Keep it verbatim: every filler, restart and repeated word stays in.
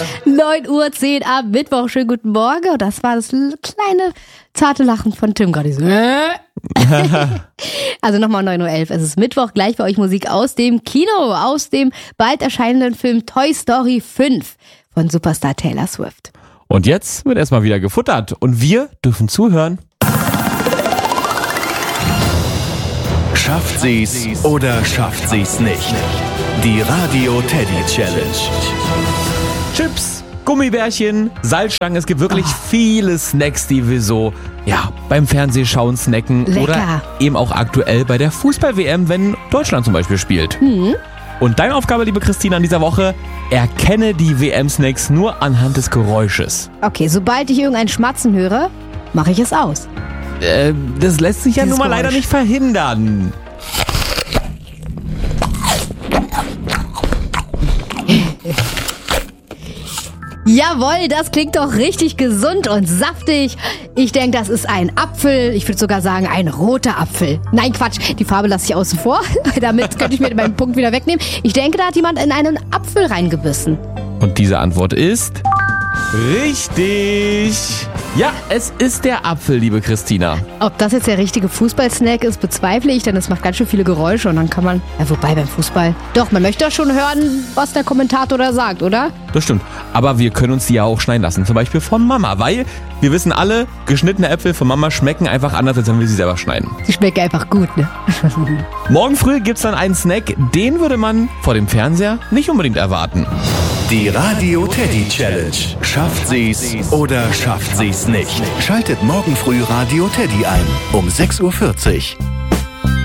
neun Uhr zehn am Mittwoch. Schönen guten Morgen. Das war das kleine, zarte Lachen von Tim gerade. So. Also nochmal neun Uhr elf. Es ist Mittwoch. Gleich bei euch Musik aus dem Kino. Aus dem bald erscheinenden Film Toy Story fünf von Superstar Taylor Swift. Und jetzt wird erstmal wieder gefuttert. Und wir dürfen zuhören. Schafft sie's oder schafft sie's nicht? Die Radio Teddy Challenge. Chips, Gummibärchen, Salzstangen. Es gibt wirklich oh. viele Snacks, die wir so ja, beim Fernsehschauen snacken. Lecker. Oder eben auch aktuell bei der Fußball-W M, wenn Deutschland zum Beispiel spielt. Mhm. Und deine Aufgabe, liebe Christina, in dieser Woche: erkenne die W M-Snacks nur anhand des Geräusches. Okay, sobald ich irgendein Schmatzen höre, mache ich es aus. Äh, das lässt sich ja Dieses nun mal Geräusch. leider nicht verhindern. Jawohl, das klingt doch richtig gesund und saftig. Ich denke, das ist ein Apfel. Ich würde sogar sagen, ein roter Apfel. Nein, Quatsch, die Farbe lasse ich außen vor. Damit könnte ich mir meinen Punkt wieder wegnehmen. Ich denke, da hat jemand in einen Apfel reingebissen. Und diese Antwort ist richtig. Ja, es ist der Apfel, liebe Christina. Ob das jetzt der richtige Fußballsnack ist, bezweifle ich, denn es macht ganz schön viele Geräusche und dann kann man, ja wobei beim Fußball, doch, man möchte doch schon hören, was der Kommentator da sagt, oder? Das stimmt, aber wir können uns die ja auch schneiden lassen, zum Beispiel von Mama, weil wir wissen alle, geschnittene Äpfel von Mama schmecken einfach anders, als wenn wir sie selber schneiden. Die schmecken einfach gut, ne? Morgen früh gibt's dann einen Snack, den würde man vor dem Fernseher nicht unbedingt erwarten. Die Radio Teddy Challenge. Schafft sie's oder schafft sie's nicht? Schaltet morgen früh Radio Teddy ein um sechs Uhr vierzig.